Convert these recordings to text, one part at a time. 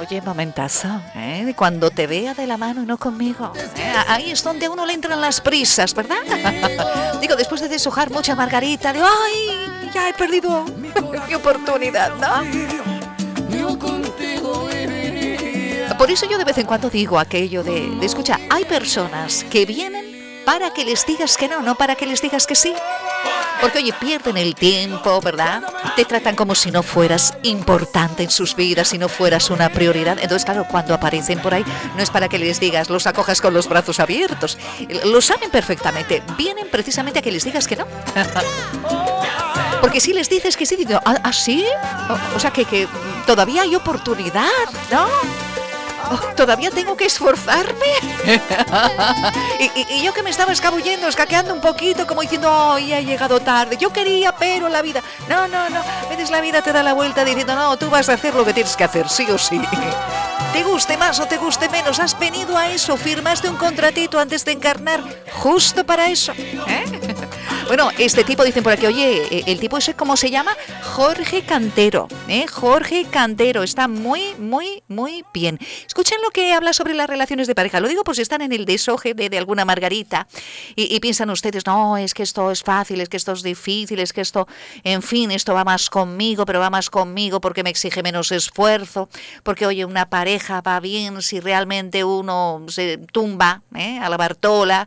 Oye, momentazo, ¿eh? Cuando te vea de la mano y no conmigo, ¿eh? Ahí es donde a uno le entran las prisas, ¿verdad? Digo, después de deshojar mucha margarita, digo, ¡ay! Ya he perdido mi oportunidad, ¿no? Por eso yo de vez en cuando digo aquello de escucha, hay personas que vienen para que les digas que no, no para que les digas que sí. Porque, oye, pierden el tiempo, ¿verdad? Te tratan como si no fueras importante en sus vidas, si no fueras una prioridad. Entonces, claro, cuando aparecen por ahí, no es para que les digas, los acojas con los brazos abiertos. Lo saben perfectamente. Vienen precisamente a que les digas que no. Porque si les dices que sí, digo, ¿ah, sí? O sea, que todavía hay oportunidad, ¿no? ¿Todavía tengo que esforzarme? y yo que me estaba escabullendo, escaqueando un poquito, como diciendo, ¡ay, he llegado tarde! Yo quería, pero la vida... No. A veces la vida te da la vuelta diciendo, no, tú vas a hacer lo que tienes que hacer, sí o sí. Te guste más o te guste menos, has venido a eso, firmaste un contratito antes de encarnar, justo para eso, ¿eh? Bueno, este tipo, dicen por aquí, oye, el tipo ese, ¿cómo se llama? Jorge Cantero, ¿eh? Jorge Cantero, está muy bien. Escuchen lo que habla sobre las relaciones de pareja. Lo digo por si están en el deshoje de alguna margarita y piensan ustedes, no, es que esto es fácil, es que esto es difícil, es que esto, en fin, esto va más conmigo, pero va más conmigo porque me exige menos esfuerzo, porque, oye, una pareja va bien si realmente uno se tumba, a la Bartola,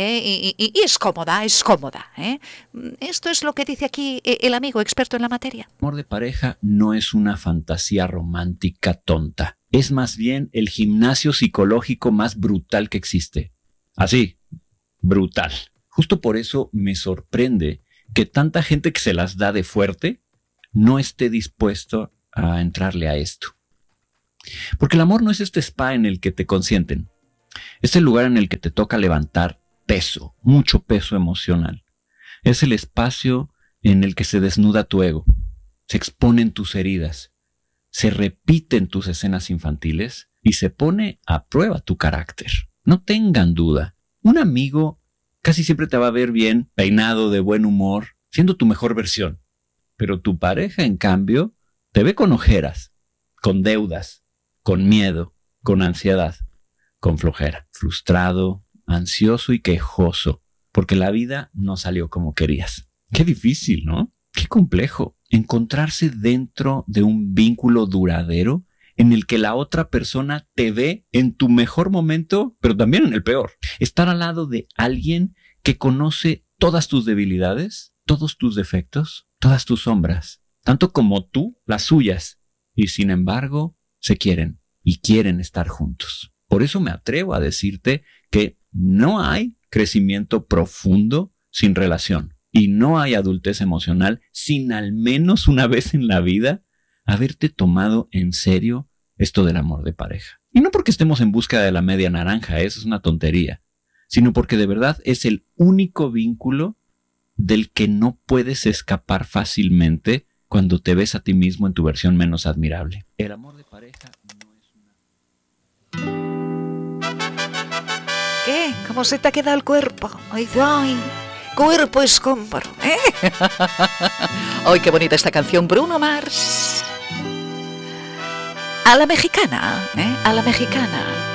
y es cómoda, ¿eh? Esto es lo que dice aquí el amigo experto en la materia. El amor de pareja no es una fantasía romántica tonta. Es más bien el gimnasio psicológico más brutal que existe. Así, brutal. Justo por eso me sorprende que tanta gente que se las da de fuerte no esté dispuesto a entrarle a esto. Porque el amor no es este spa en el que te consienten. Es el lugar en el que te toca levantar peso, mucho peso emocional. Es el espacio en el que se desnuda tu ego, se exponen tus heridas, se repiten tus escenas infantiles y se pone a prueba tu carácter. No tengan duda, un amigo casi siempre te va a ver bien, peinado, de buen humor, siendo tu mejor versión. Pero tu pareja, en cambio, te ve con ojeras, con deudas, con miedo, con ansiedad, con flojera, frustrado, ansioso y quejoso, porque la vida no salió como querías. Qué difícil, ¿no? Qué complejo. Encontrarse dentro de un vínculo duradero en el que la otra persona te ve en tu mejor momento, pero también en el peor. Estar al lado de alguien que conoce todas tus debilidades, todos tus defectos, todas tus sombras, tanto como tú las suyas, y sin embargo se quieren y quieren estar juntos. Por eso me atrevo a decirte que no hay crecimiento profundo sin relación. Y no hay adultez emocional sin al menos una vez en la vida haberte tomado en serio esto del amor de pareja. Y no porque estemos en busca de la media naranja, eso es una tontería, sino porque de verdad es el único vínculo del que no puedes escapar fácilmente cuando te ves a ti mismo en tu versión menos admirable. El amor de pareja no es una... ¿Qué? ¿Cómo se te ha quedado el cuerpo? Ay, cuerpo escombro, ¿eh? ¡Ay, qué bonita esta canción! Bruno Mars. A la mexicana, ¿eh? A la mexicana.